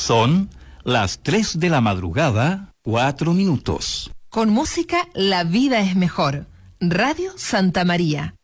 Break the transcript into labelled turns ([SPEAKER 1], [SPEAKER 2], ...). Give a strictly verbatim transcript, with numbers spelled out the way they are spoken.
[SPEAKER 1] Son las tres de la madrugada, cuatro minutos.
[SPEAKER 2] Con música, la vida es mejor. Radio Santa María,